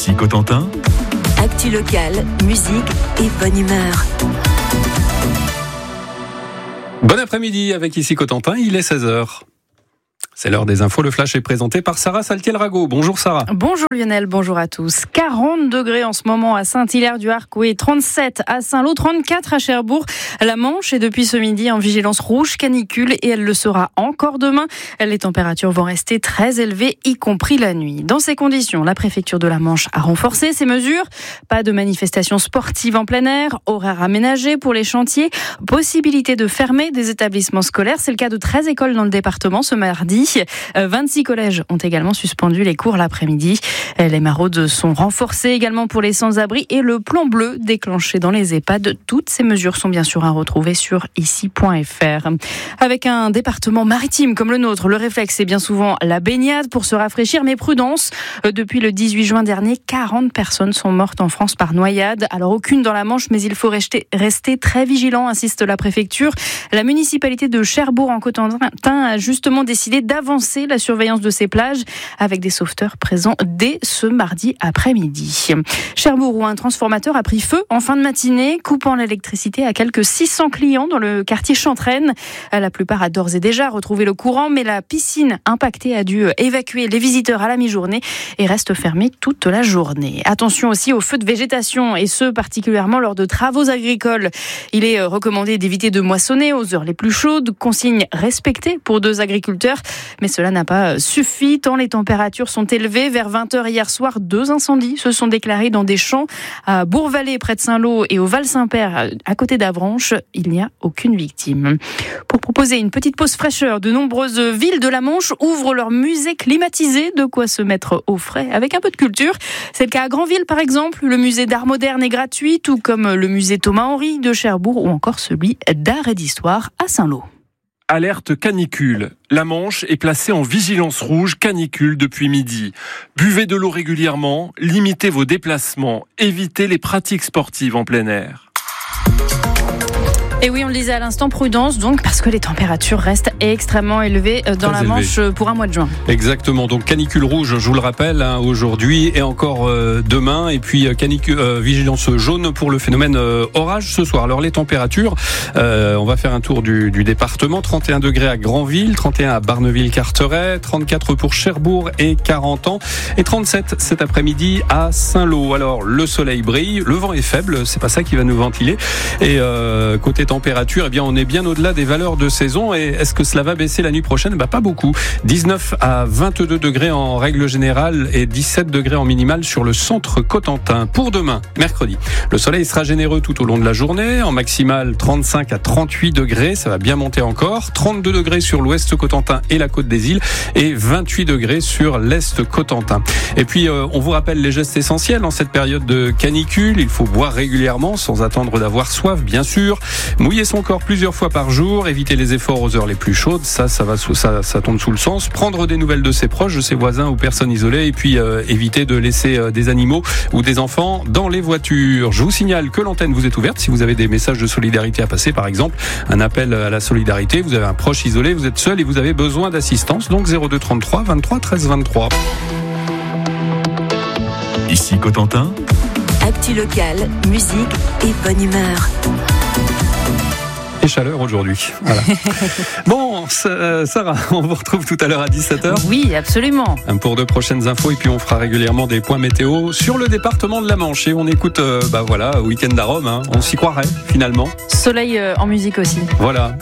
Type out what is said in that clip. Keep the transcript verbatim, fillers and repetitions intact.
Ici Cotentin. Actu locale, musique et bonne humeur. Bon après-midi avec Ici Cotentin, il est seize heures. C'est l'heure des infos. Le flash est présenté par Sarah Saltiel-Rago. Bonjour Sarah. Bonjour Lionel, bonjour à tous. quarante degrés en ce moment à Saint-Hilaire-du-Harcouët, trente-sept à Saint-Lô, trente-quatre à Cherbourg. La Manche est depuis ce midi en vigilance rouge canicule et elle le sera encore demain. Les températures vont rester très élevées, y compris la nuit. Dans ces conditions, la préfecture de la Manche a renforcé ses mesures. Pas de manifestations sportives en plein air, horaires aménagés pour les chantiers, possibilité de fermer des établissements scolaires. C'est le cas de treize écoles dans le département ce mardi. vingt-six collèges ont également suspendu les cours l'après-midi. Les maraudes sont renforcées également pour les sans-abri et le plan bleu déclenché dans les EHPAD. Toutes ces mesures sont bien sûr à retrouver sur ici point f r. Avec un département maritime comme le nôtre, le réflexe est bien souvent la baignade pour se rafraîchir, mais prudence. Depuis le dix-huit juin dernier, quarante personnes sont mortes en France par noyade. Alors aucune dans la Manche, mais il faut rester, rester très vigilant, insiste la préfecture. La municipalité de Cherbourg en Cotentin a justement décidé d'avancer la surveillance de ces plages avec des sauveteurs présents dès ce mardi après-midi. Cherbourg, où un transformateur a pris feu en fin de matinée, coupant l'électricité à quelques six cents clients dans le quartier Chantraine. La plupart a d'ores et déjà retrouvé le courant, mais la piscine impactée a dû évacuer les visiteurs à la mi-journée et reste fermée toute la journée. Attention aussi aux feux de végétation, et ce particulièrement lors de travaux agricoles. Il est recommandé d'éviter de moissonner aux heures les plus chaudes, consigne respectée pour deux agriculteurs. Mais cela n'a pas suffi tant les températures sont élevées. Vers vingt heures hier soir, deux incendies se sont déclarés dans des champs à Bourg-Vallée près de Saint-Lô et au Val-Saint-Père à côté d'Avranches. Il n'y a aucune victime. Pour proposer une petite pause fraîcheur, de nombreuses villes de la Manche ouvrent leurs musées climatisés, de quoi se mettre au frais avec un peu de culture. C'est le cas à Granville par exemple. Le musée d'art moderne est gratuit, tout comme le musée Thomas-Henry de Cherbourg ou encore celui d'art et d'histoire à Saint-Lô. Alerte canicule. La Manche est placée en vigilance rouge canicule depuis midi. Buvez de l'eau régulièrement, limitez vos déplacements, évitez les pratiques sportives en plein air. Et oui, on le disait à l'instant, prudence donc, parce que les températures restent extrêmement élevées dans Très la Manche élevé. Pour un mois de juin. Exactement, donc canicule rouge, je vous le rappelle, hein, aujourd'hui et encore euh, demain, et puis canicule, euh, vigilance jaune pour le phénomène euh, orage ce soir. Alors les températures, euh, on va faire un tour du, du département, trente et un degrés à Granville, trente et un à Barneville-Carteret, trente-quatre pour Cherbourg et Carentan, et trente-sept cet après-midi à Saint-Lô. Alors le soleil brille, le vent est faible, c'est pas ça qui va nous ventiler, et euh, côté température, eh bien on est bien au-delà des valeurs de saison. Et est-ce que cela va baisser la nuit prochaine? Bah pas beaucoup. dix-neuf à vingt-deux degrés en règle générale et dix-sept degrés en minimale sur le centre Cotentin. Pour demain, mercredi, le soleil sera généreux tout au long de la journée. En maximale trente-cinq à trente-huit degrés, ça va bien monter encore. trente-deux degrés sur l'ouest Cotentin et la côte des îles et vingt-huit degrés sur l'est Cotentin. Et puis euh, on vous rappelle les gestes essentiels en cette période de canicule. Il faut boire régulièrement sans attendre d'avoir soif, bien sûr. Mouiller son corps plusieurs fois par jour, éviter les efforts aux heures les plus chaudes, ça, ça va, sous, ça, ça tombe sous le sens. Prendre des nouvelles de ses proches, de ses voisins ou personnes isolées, et puis euh, éviter de laisser euh, des animaux ou des enfants dans les voitures. Je vous signale que l'antenne vous est ouverte si vous avez des messages de solidarité à passer, par exemple un appel à la solidarité. Vous avez un proche isolé, vous êtes seul et vous avez besoin d'assistance. Donc zéro deux trente-trois vingt-trois treize vingt-trois. Ici Cotentin. Actu locale, musique et bonne humeur. Et chaleur aujourd'hui. Voilà. Bon, Sarah, on vous retrouve tout à l'heure à dix-sept heures. Oui, absolument. Pour de prochaines infos, et puis on fera régulièrement des points météo sur le département de la Manche. Et on écoute, euh, bah voilà, Week-end à Rome, hein. On s'y croirait finalement. Soleil euh, en musique aussi. Voilà.